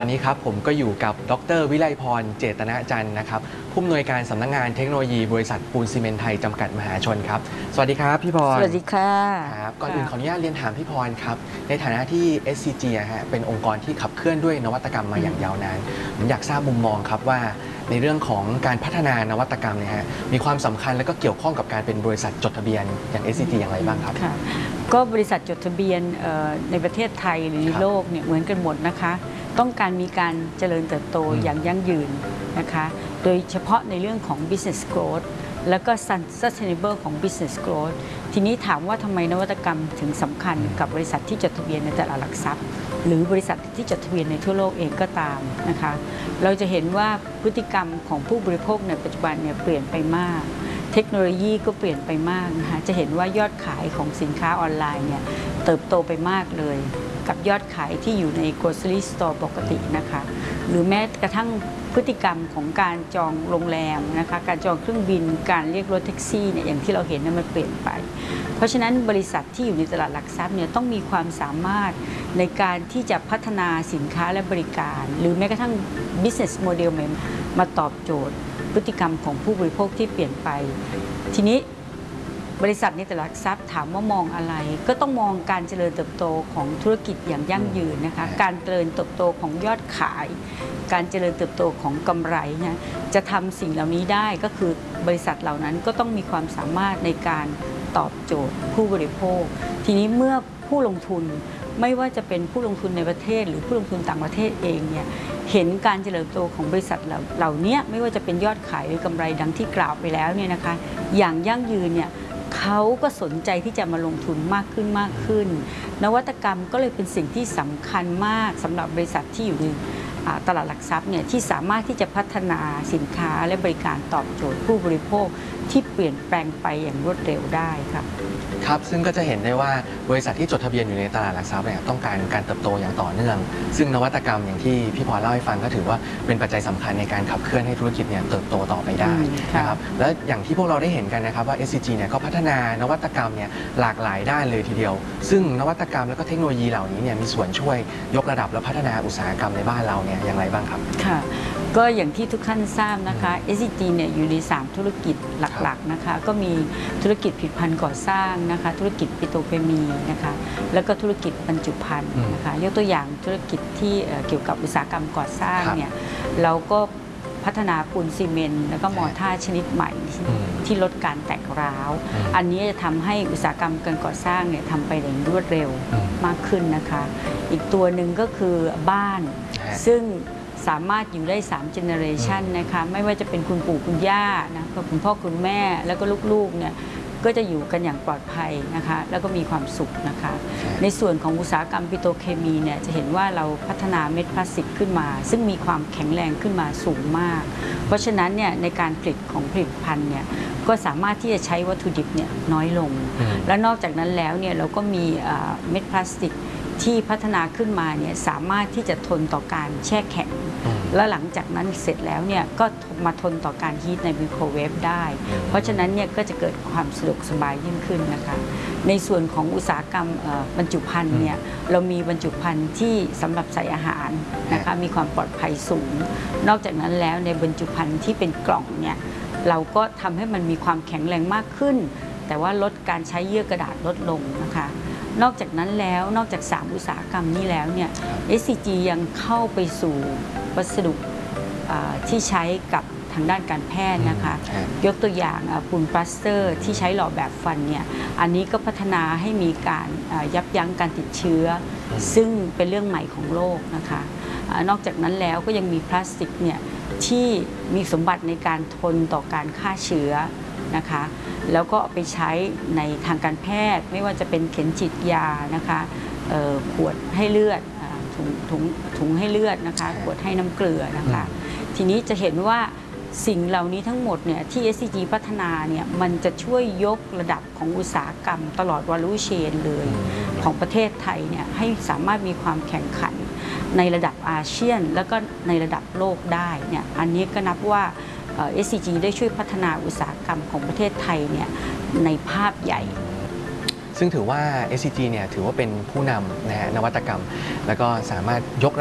วันนี้ครับผมก็อยู่กับดร.วิไลพรเจตนะจันทร์นะครับผู้อำนวยการสำนักงานเทคโนโลยีบริษัทปูนซีเมนต์ไทยจำกัดมหาชนครับสวัสดีครับพี่พรสวัสดีค่ะครับก่อนอื่นขออนุญาตเรียนถามพี่พรครับในฐานะที่ SCG เป็นองค์กรที่ขับเคลื่อนด้วยนวัตกรรมมาอย่างยาวนานผมอยากทราบมุมมองครับว่าในเรื่องของการพัฒนานวัตกรรมเนี่ยมีความสำคัญและก็เกี่ยวข้องกับการเป็นบริษัทจดทะเบียนอย่าง SCG อย่างไรบ้างครับก็บริษัทจดทะเบียนในประเทศไทยหรือในโลกเนี่ยเหมือนกันหมดนะคะต้องการมีการเจริญเติบโตอย่างยั่งยืนนะคะโดยเฉพาะในเรื่องของ business growth แล้วก็ sustainable ของ business growth ทีนี้ถามว่าทำไมนวัตกรรมถึงสำคัญกับบริษัทที่จดทะเบียนในตลาดหลักทรัพย์หรือบริษัทที่จดทะเบียนในทั่วโลกเองก็ตามนะคะเราจะเห็นว่าพฤติกรรมของผู้บริโภคในปัจจุบันเนี่ยเปลี่ยนไปมากเทคโนโลยีก็เปลี่ยนไปมากนะคะจะเห็นว่ายอดขายของสินค้าออนไลน์เนี่ยเติบโตไปมากเลยกับยอดขายที่อยู่ใน grocery store ปกตินะคะหรือแม้กระทั่งพฤติกรรมของการจองโรงแรมนะคะการจองเครื่องบินการเรียกรถแท็กซี่เนี่ยอย่างที่เราเห็นนั้นมันเปลี่ยนไปเพราะฉะนั้นบริษัทที่อยู่ในตลาดหลักทรัพย์เนี่ยต้องมีความสามารถในการที่จะพัฒนาสินค้าและบริการหรือแม้กระทั่ง business model ใหม่มาตอบโจทย์พฤติกรรมของผู้บริโภคที่เปลี่ยนไปทีนี้บริษัทในตลาดหลักทรัพย์ถามว่ามองอะไรก็ต้องมองการเจริญเติบโตของธุรกิจอย่างยั่งยืนนะคะการเจริญเติบโตของยอดขายการเจริญเติบโตของกำไรนะจะทำสิ่งเหล่านี้ได้ก็คือบริษัทเหล่านั้นก็ต้องมีความสามารถในการตอบโจทย์ผู้บริโภคทีนี้เมื่อผู้ลงทุนไม่ว่าจะเป็นผู้ลงทุนในประเทศหรือผู้ลงทุนต่างประเทศเองเนี่ยเห็นการเจริญเติบโตของบริษัทเหล่านี้ไม่ว่าจะเป็นยอดขายหรือกำไรดังที่กล่าวไปแล้วเนี่ยนะคะอย่างยั่งยืนเนี่ยเขาก็สนใจที่จะมาลงทุนมากขึ้นนวัตกรรมก็เลยเป็นสิ่งที่สำคัญมากสำหรับบริษัทที่อยู่ในตลาดหลักทรัพย์เนี่ยที่สามารถที่จะพัฒนาสินค้าและบริการตอบโจทย์ผู้บริโภคที่เปลี่ยนแปลงไปอย่างรวดเร็วได้ครับครับซึ่งก็จะเห็นได้ว่าบริษัทที่จดทะเบียนอยู่ในตลาดหลักทรัพย์เนี่ยต้องการการเติบโตอย่างต่อเนื่องซึ่งนวัตกรรมอย่างที่พี่พรเล่าให้ฟังก็ถือว่าเป็นปัจจัยสำคัญในการขับเคลื่อนให้ธุรกิจเนี่ยเติบโตต่อไปได้นะครับและอย่างที่พวกเราได้เห็นกันนะครับว่า SCG เนี่ยก็พัฒนานวัตกรรมเนี่ยหลากหลายด้านเลยทีเดียวซึ่งนวัตกรรมและก็เทคโนโลยีเหล่านี้เนี่ยมีส่วนช่วยยกระดับและพัฒนาอุตสาหกรรมในบ้านเราเนี่ยอย่างไรบ้างครับค่ะก็อย่างที่ทุกท่านทราบนะคะ SCG เนี่ยอยู่ใน3ธุรกิจหลักๆนะคะก็มีธุรกิจผลิตภัณฑ์ก่อสร้างนะคะธุรกิจปิโตรเคมีนะคะแล้วก็ธุรกิจบรรจุภัณฑ์นะคะยกตัวอย่างธุรกิจที่เกี่ยวกับอุตสาหกรรมก่อสร้างเนี่ยเราก็พัฒนาปูนซีเมนต์แล้วก็มอร์ท่าชนิดใหม่ที่ลดการแตกร้าวอันนี้จะทำให้อุตสาหกรรมการก่อสร้างเนี่ยทำไปอย่างรวดเร็วมากขึ้นนะคะอีกตัวหนึ่งก็คือบ้านซึ่งสามารถอยู่ได้3 generation นะคะไม่ว่าจะเป็นคุณปู่คุณย่านะคุณพ่อคุณแม่แล้วก็ลูกๆเนี่ยก็จะอยู่กันอย่างปลอดภัยนะคะแล้วก็มีความสุขนะคะในส่วนของอุตสาหกรรมปิโตรเคมีเนี่ยจะเห็นว่าเราพัฒนาเม็ดพลาสติกขึ้นมาซึ่งมีความแข็งแรงขึ้นมาสูงมากเพราะฉะนั้นเนี่ยในการผลิตของผลิตภัณฑ์เนี่ยก็สามารถที่จะใช้วัตถุดิบเนี่ยน้อยลงและนอกจากนั้นแล้วเนี่ยเราก็มีเม็ดพลาสติกที่พัฒนาขึ้นมาเนี่ยสามารถที่จะทนต่อการแช่แข็งและหลังจากนั้นเสร็จแล้วเนี่ยก็มาทนต่อการฮีทในไมโครเวฟได้เพราะฉะนั้นเนี่ยก็จะเกิดความสะดวกสบายยิ่งขึ้นนะคะในส่วนของอุตสาหกรรมบรรจุภัณฑ์เนี่ยเรามีบรรจุภัณฑ์ที่สำหรับใส่อาหารนะคะมีความปลอดภัยสูงนอกจากนั้นแล้วในบรรจุภัณฑ์ที่เป็นกล่องเนี่ยเราก็ทำให้มันมีความแข็งแรงมากขึ้นแต่ว่าลดการใช้เยื่อกระดาษลดลงนะคะนอกจากนั้นแล้วนอกจาก3อุตสาหกรรมนี้แล้วเนี่ย SCG ยังเข้าไปสู่วัสดุที่ใช้กับทางด้านการแพทย์นะคะยกตัวอย่างปูนปลาสเตอร์ที่ใช้หล่อแบบฟันเนี่ยอันนี้ก็พัฒนาให้มีการยับยั้งการติดเชื้อซึ่งเป็นเรื่องใหม่ของโลกนะคะนอกจากนั้นแล้วก็ยังมีพลาสติกเนี่ยที่มีสมบัติในการทนต่อการฆ่าเชื้อนะคะแล้วก็เอาไปใช้ในทางการแพทย์ไม่ว่าจะเป็นเข็มฉีดยานะคะขวดให้เลือดถุงให้เลือดนะคะขวดให้น้ำเกลือนะคะทีนี้จะเห็นว่าสิ่งเหล่านี้ทั้งหมดเนี่ยที่ SCG พัฒนาเนี่ยมันจะช่วยยกระดับของอุตสาหกรรมตลอด value chain เลยของประเทศไทยเนี่ยให้สามารถมีความแข่งขันในระดับอาเซียนแล้วก็ในระดับโลกได้เนี่ยอันนี้ก็นับว่าSCG ได้ช่วยพัฒนาอุตสาหกรรมของประเทศไทยเนี่ยในภาพใหญ่ซึ่งถือว่า SCG เนี่ยถือว่าเป็นผู้นำนะฮะนวัตกรรมแล้วก็สามารถยกระดับ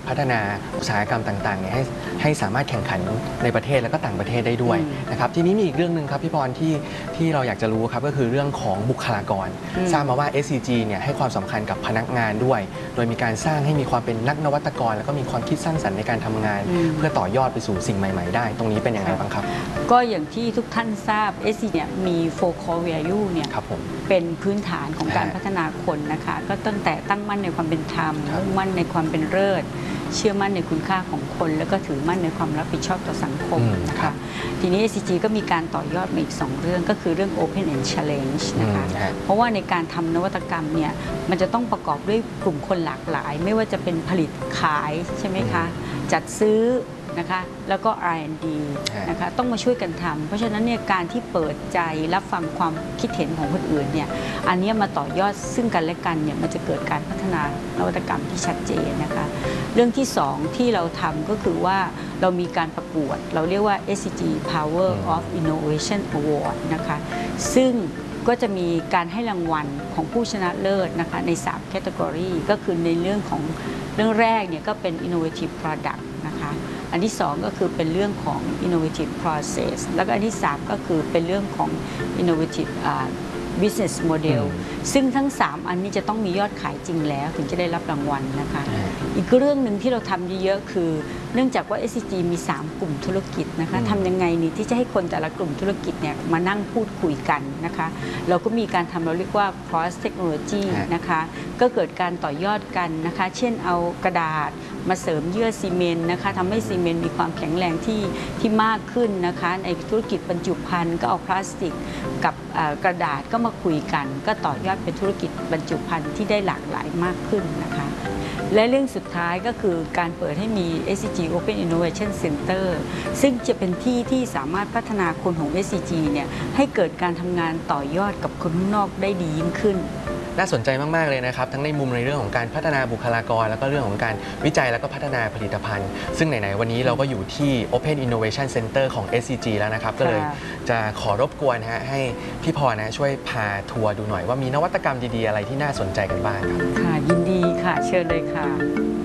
พัฒนาอุตสาหกรรมต่างๆเนี่ยให้สามารถแข่งขันในประเทศและก็ต่างประเทศได้ด้วยนะครับทีนี้มีอีกเรื่องหนึ่งครับพี่พรที่เราอยากจะรู้ครับก็คือเรื่องของบุคลากรทราบมาว่า SCG เนี่ยให้ความสำคัญกับพนักงานด้วยโดยมีการสร้างให้มีความเป็นนักนวัตกรแล้วก็มีความคิดสร้างสรรค์ในการทำงานเพื่อต่อยอดไปสู่สิ่งใหม่ๆได้ตรงนี้เป็นยังไงบ้างครับก็อย่างที่ทุกท่านทราบ SCG เนี่ยมี 4 core value เนี่ยเป็นพื้นฐานของการพัฒนาคนนะคะก็ตั้งแต่ตั้งมั่นในความเป็นธรรมมุ่งมั่นในความเป็นเลิศเชื่อมั่นในคุณค่าของคนแล้วก็ถือมั่นในความรับผิดชอบต่อสังคมนะคะทีนี้ SCG ก็มีการต่อยอดมาอีก2เรื่องก็คือเรื่อง Open and Challenge นะคะเพราะว่าในการทำนวัตกรรมเนี่ยมันจะต้องประกอบด้วยกลุ่มคนหลากหลายไม่ว่าจะเป็นผลิตขายใช่ไหมคะจัดซื้อนะคะแล้วก็ R&D นะคะต้องมาช่วยกันทำเพราะฉะนั้นเนี่ยการที่เปิดใจรับฟังความคิดเห็นของคนอื่นเนี่ยอันนี้มาต่อยอดซึ่งกันและกันเนี่ยมันจะเกิดการพัฒนานวัตกรรมที่ชัดเจนนะคะเรื่องที่2ที่เราทำก็คือว่าเรามีการประกวดเราเรียกว่า SCG Power of Innovation Award นะคะซึ่งก็จะมีการให้รางวัลของผู้ชนะเลิศนะคะใน3 category ก็คือในเรื่องแรกเนี่ยก็เป็น Innovative Product นะคะอันที่2ก็คือเป็นเรื่องของ innovative process แล้วก็อันที่3ก็คือเป็นเรื่องของ innovative business model ซึ่งทั้ง3อันนี้จะต้องมียอดขายจริงแล้วถึงจะได้รับรางวัลนะคะอีกเรื่องหนึ่งที่เราทำเยอะๆคือเนื่องจากว่า SCG มี3กลุ่มธุรกิจนะคะทำยังไงนี่ที่จะให้คนแต่ละกลุ่มธุรกิจเนี่ยมานั่งพูดคุยกันนะคะเราก็มีการทำเราเรียกว่า cross technology นะคะก็เกิดการต่อยอดกันนะคะเช่นเอากระดาษมาเสริมเยื่อซีเมนต์นะคะทำให้ซีเมนต์มีความแข็งแรงที่มากขึ้นนะคะในธุรกิจบรรจุภัณฑ์ก็เอาพลาสติกกับกระดาษก็มาคุยกันก็ต่อยอดเป็นธุรกิจบรรจุภัณฑ์ที่ได้หลากหลายมากขึ้นนะคะและเรื่องสุดท้ายก็คือการเปิดให้มี SCG Open Innovation Center ซึ่งจะเป็นที่ที่สามารถพัฒนาคนของ SCG เนี่ยให้เกิดการทำงานต่อยอดกับคนข้างนอกได้ดียิ่งขึ้นน่าสนใจมากๆเลยนะครับทั้งในมุมในเรื่องของการพัฒนาบุคลากรแล้วก็เรื่องของการวิจัยแล้วก็พัฒนาผลิตภัณฑ์ซึ่งไหนๆวันนี้เราก็อยู่ที่ Open Innovation Center ของ SCG แล้วนะครับก็เลยจะขอรบกวนให้พี่พรนะช่วยพาทัวร์ดูหน่อยว่ามีนวัตกรรมดีๆอะไรที่น่าสนใจกันบ้างครับค่ะยินดีค่ะเชิญเลยค่ะ